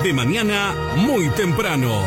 De mañana muy temprano.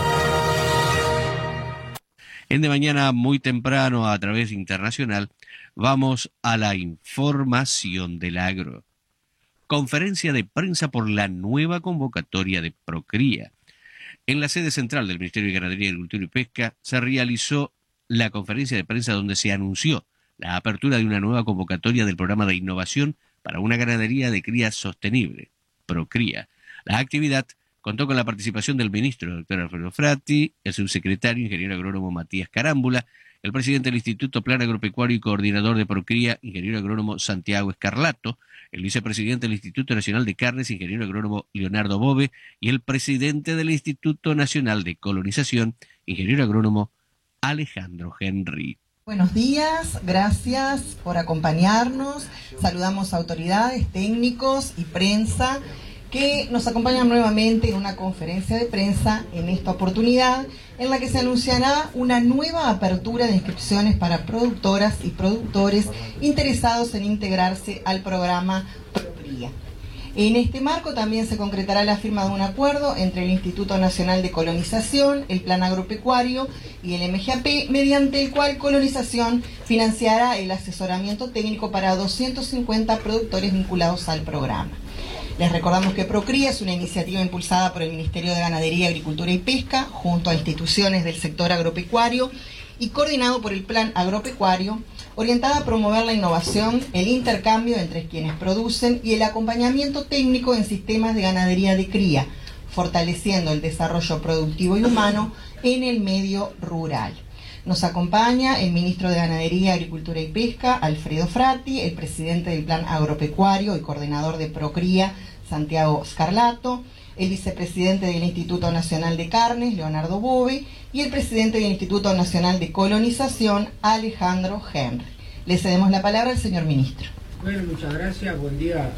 En De mañana muy temprano, a través internacional, vamos a la información del agro. Conferencia de prensa por la nueva convocatoria de Procría. En la sede central del Ministerio de Ganadería, Agricultura y Pesca se realizó la conferencia de prensa donde se anunció la apertura de una nueva convocatoria del programa de innovación para una ganadería de cría sostenible, Procría. La actividad contó con la participación del ministro, doctor Alfredo Fratti, el subsecretario, ingeniero agrónomo Matías Carámbula, el presidente del Instituto Plan Agropecuario y coordinador de Procría, ingeniero agrónomo Santiago Escarlato, el vicepresidente del Instituto Nacional de Carnes, ingeniero agrónomo Leonardo Bove, y el presidente del Instituto Nacional de Colonización, ingeniero agrónomo Alejandro Henry. Buenos días, gracias por acompañarnos. Saludamos a autoridades, técnicos y prensa que nos acompañan nuevamente en una conferencia de prensa en esta oportunidad en la que se anunciará una nueva apertura de inscripciones para productoras y productores interesados en integrarse al programa Procría. En este marco también se concretará la firma de un acuerdo entre el Instituto Nacional de Colonización, el Plan Agropecuario y el MGAP, mediante el cual Colonización financiará el asesoramiento técnico para 250 productores vinculados al programa. Les recordamos que Procría es una iniciativa impulsada por el Ministerio de Ganadería, Agricultura y Pesca, junto a instituciones del sector agropecuario y coordinado por el Plan Agropecuario, orientada a promover la innovación, el intercambio entre quienes producen y el acompañamiento técnico en sistemas de ganadería de cría, fortaleciendo el desarrollo productivo y humano en el medio rural. Nos acompaña el ministro de Ganadería, Agricultura y Pesca, Alfredo Fratti, el presidente del Plan Agropecuario y coordinador de Procría, Santiago Escarlato, el vicepresidente del Instituto Nacional de Carnes, Leonardo Bove, y el presidente del Instituto Nacional de Colonización, Alejandro Henry. Le cedemos la palabra al señor ministro. Bueno, muchas gracias, buen día.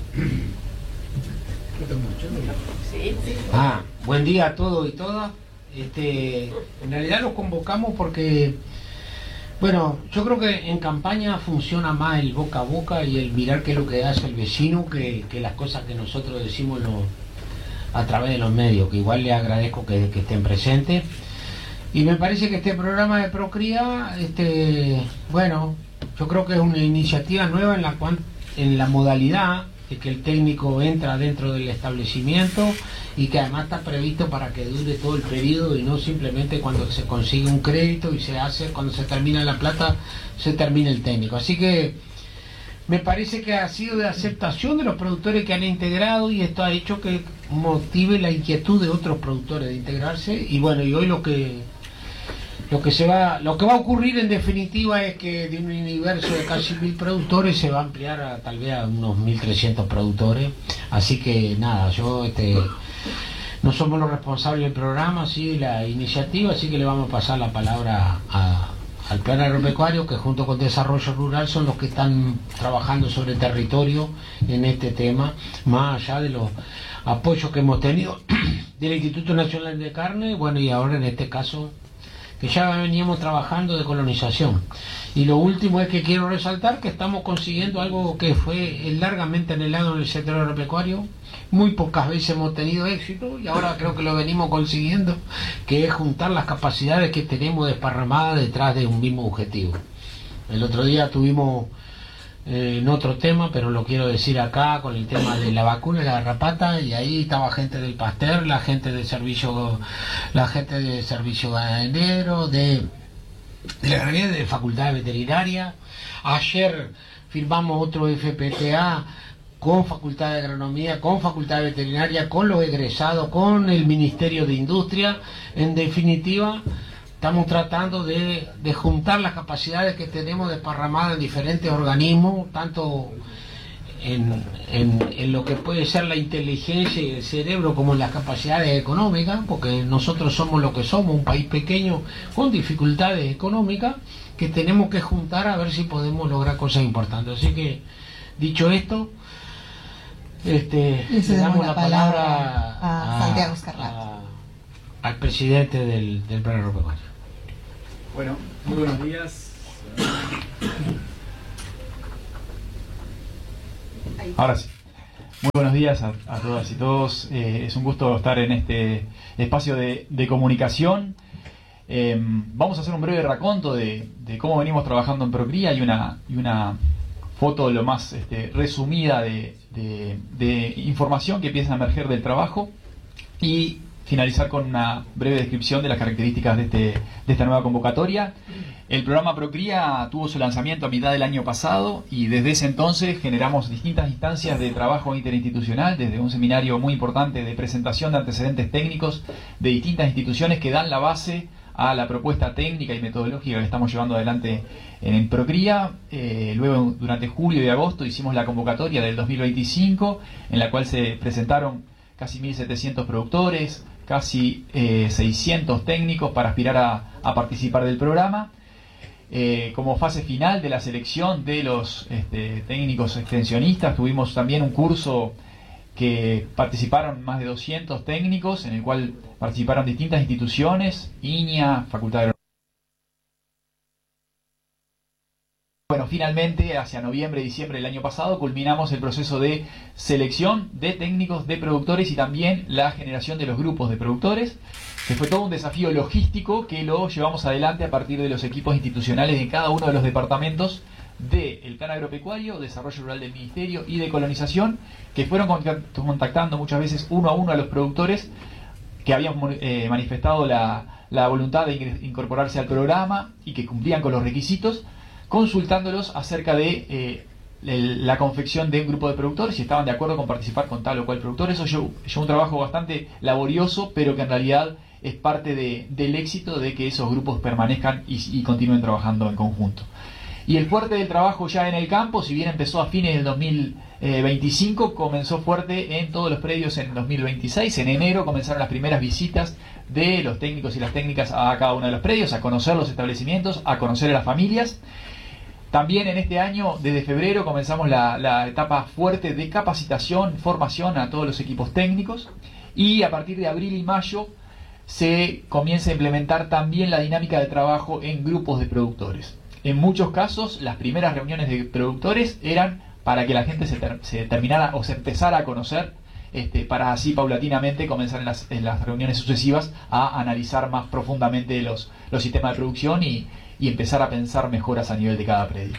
Buen día a todos y todas. En realidad los convocamos porque, bueno, yo creo que en campaña funciona más el boca a boca y el mirar qué es lo que hace el vecino que las cosas que nosotros decimos a través de los medios, que igual le agradezco que estén presentes. Y me parece que este programa de Procría, bueno, yo creo que es una iniciativa nueva en la modalidad de que el técnico entra dentro del establecimiento y que además está previsto para que dure todo el periodo y no simplemente cuando se consigue un crédito y se hace, cuando se termina la plata, se termina el técnico. Así que me parece que ha sido de aceptación de los productores que han integrado y esto ha hecho que motive la inquietud de otros productores de integrarse. Y bueno, y hoy lo que va a ocurrir en definitiva es que de un universo de casi 1000 productores se va a ampliar tal vez a unos 1300 productores. Así que nada, no somos los responsables del programa, sí, de la iniciativa, así que le vamos a pasar la palabra al Plan Agropecuario, que junto con Desarrollo Rural son los que están trabajando sobre el territorio en este tema, más allá de los apoyos que hemos tenido del Instituto Nacional de Carne, bueno, y ahora en este caso que ya veníamos trabajando de colonización. Y lo último es que quiero resaltar que estamos consiguiendo algo que fue largamente anhelado en el sector agropecuario. Muy pocas veces hemos tenido éxito y ahora creo que lo venimos consiguiendo, que es juntar las capacidades que tenemos desparramadas detrás de un mismo objetivo. El otro día tuvimos en otro tema, pero lo quiero decir acá, con el tema de la vacuna y la garrapata, y ahí estaba gente del Pasteur, la gente de servicio ganadero, de la Ganadería, de Facultad de Veterinaria. Ayer firmamos otro FPTA con Facultad de Agronomía, con Facultad de Veterinaria, con los egresados, con el Ministerio de Industria. En definitiva, estamos tratando de juntar las capacidades que tenemos desparramadas en diferentes organismos, tanto en lo que puede ser la inteligencia y el cerebro como en las capacidades económicas, porque nosotros somos lo que somos, un país pequeño con dificultades económicas que tenemos que juntar a ver si podemos lograr cosas importantes. Así que, dicho esto, le damos la palabra a Santiago Escarlato, al presidente del Plan Agropecuario. Bueno, muy buenos días. Ahora sí. Muy buenos días a todas y todos. Es un gusto estar en este espacio de comunicación. Vamos a hacer un breve raconto de cómo venimos trabajando en Procría y una foto lo más resumida de información que empieza a emerger del trabajo, y finalizar con una breve descripción de las características de esta nueva convocatoria. El programa Procría tuvo su lanzamiento a mitad del año pasado y desde ese entonces generamos distintas instancias de trabajo interinstitucional, desde un seminario muy importante de presentación de antecedentes técnicos de distintas instituciones que dan la base a la propuesta técnica y metodológica que estamos llevando adelante en Procría. Luego, durante julio y agosto, hicimos la convocatoria del 2025, en la cual se presentaron casi 1.700 productores, casi 600 técnicos para aspirar a participar del programa. Como fase final de la selección de los técnicos extensionistas, tuvimos también un curso que participaron más de 200 técnicos, en el cual participaron distintas instituciones, INIA, Facultad de Agronomía. Bueno, finalmente, hacia noviembre y diciembre del año pasado, culminamos el proceso de selección de técnicos, de productores y también la generación de los grupos de productores, que fue todo un desafío logístico que lo llevamos adelante a partir de los equipos institucionales de cada uno de los departamentos del Plan Agropecuario, Desarrollo Rural del Ministerio y de Colonización, que fueron contactando muchas veces uno a uno a los productores que habían manifestado la voluntad de incorporarse al programa y que cumplían con los requisitos, consultándolos acerca de la confección de un grupo de productores, si estaban de acuerdo con participar con tal o cual productor. Eso llevó un trabajo bastante laborioso, pero que en realidad es parte del éxito de que esos grupos permanezcan y continúen trabajando en conjunto. Y el fuerte del trabajo ya en el campo, si bien empezó a fines del 2025, comenzó fuerte en todos los predios en 2026. En enero comenzaron las primeras visitas de los técnicos y las técnicas a cada uno de los predios, a conocer los establecimientos, a conocer a las familias. También en este año, desde febrero, comenzamos la etapa fuerte de capacitación, formación a todos los equipos técnicos, y a partir de abril y mayo se comienza a implementar también la dinámica de trabajo en grupos de productores. En muchos casos, las primeras reuniones de productores eran para que la gente se terminara o se empezara a conocer, para así paulatinamente comenzar en las reuniones sucesivas a analizar más profundamente los sistemas de producción y empezar a pensar mejoras a nivel de cada predio.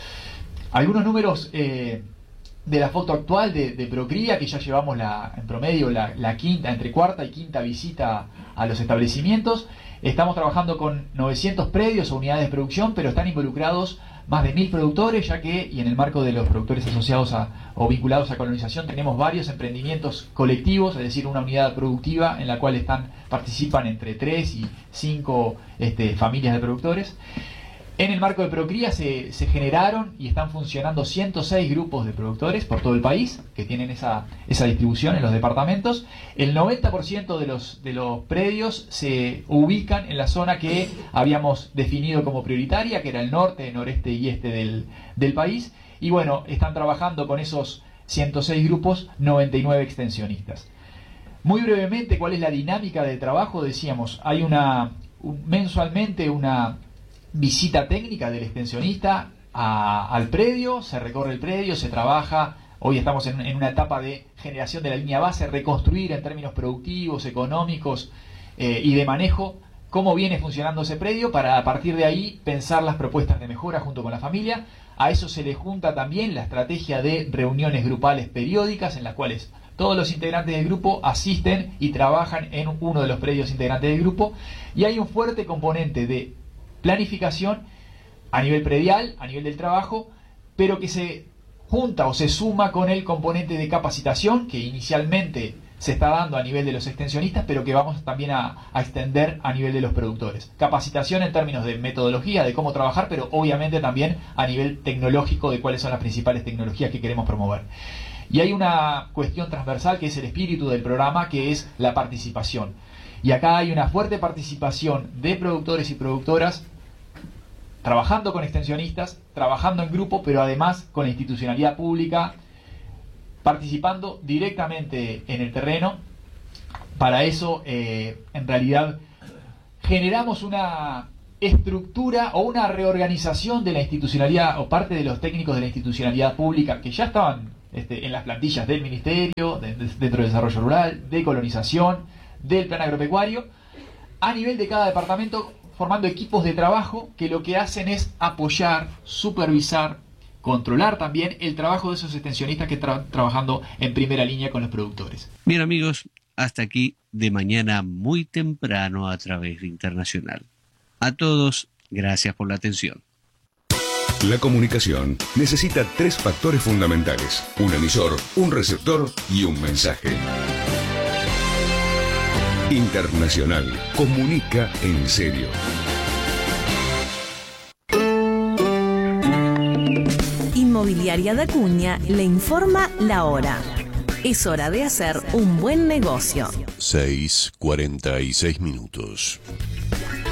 Algunos números de la foto actual de Procría, que ya llevamos en promedio la quinta, entre cuarta y quinta visita a los establecimientos. Estamos trabajando con 900 predios o unidades de producción, pero están involucrados más de 1.000 productores, ya que, y en el marco de los productores asociados o vinculados a colonización, tenemos varios emprendimientos colectivos, es decir, una unidad productiva en la cual participan entre 3 y 5 familias de productores. En el marco de Procría se generaron y están funcionando 106 grupos de productores por todo el país, que tienen esa distribución en los departamentos. El 90% de los predios se ubican en la zona que habíamos definido como prioritaria, que era el norte, noreste y este del país. Y bueno, están trabajando con esos 106 grupos 99 extensionistas. Muy brevemente, ¿cuál es la dinámica de trabajo? Decíamos, hay mensualmente una visita técnica del extensionista al predio, se recorre el predio, se trabaja. Hoy estamos en una etapa de generación de la línea base, reconstruir en términos productivos, económicos y de manejo cómo viene funcionando ese predio, para a partir de ahí pensar las propuestas de mejora junto con la familia. A eso se le junta también la estrategia de reuniones grupales periódicas, en las cuales todos los integrantes del grupo asisten y trabajan en uno de los predios integrantes del grupo, y hay un fuerte componente de planificación a nivel predial, a nivel del trabajo, pero que se junta o se suma con el componente de capacitación que inicialmente se está dando a nivel de los extensionistas, pero que vamos también a extender a nivel de los productores. Capacitación en términos de metodología, de cómo trabajar, pero obviamente también a nivel tecnológico, de cuáles son las principales tecnologías que queremos promover. Y hay una cuestión transversal que es el espíritu del programa, que es la participación. Y acá hay una fuerte participación de productores y productoras, trabajando con extensionistas, trabajando en grupo, pero además con la institucionalidad pública, participando directamente en el terreno. Para eso, en realidad, generamos una estructura o una reorganización de la institucionalidad, o parte de los técnicos de la institucionalidad pública que ya estaban en las plantillas del Ministerio, dentro del Desarrollo Rural, de Colonización, del Plan Agropecuario, a nivel de cada departamento, formando equipos de trabajo que lo que hacen es apoyar, supervisar, controlar también el trabajo de esos extensionistas que están trabajando en primera línea con los productores. Bien, amigos, hasta aquí de mañana muy temprano a través de Internacional. A todos, gracias por la atención. La comunicación necesita 3 factores fundamentales: un emisor, un receptor y un mensaje. Internacional comunica en serio. Inmobiliaria da Cunha le informa la hora. Es hora de hacer un buen negocio. 6:46 minutos.